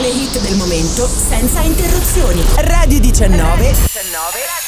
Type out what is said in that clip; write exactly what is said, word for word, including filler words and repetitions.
le hit del momento senza interruzioni. Radio diciannove